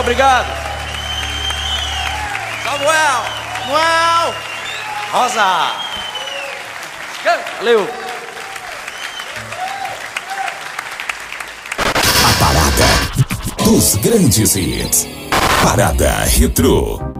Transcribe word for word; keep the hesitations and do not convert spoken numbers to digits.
obrigado. Samuel. Samuel. Rosa. Valeu. A parada dos grandes hits. Parada Retrô.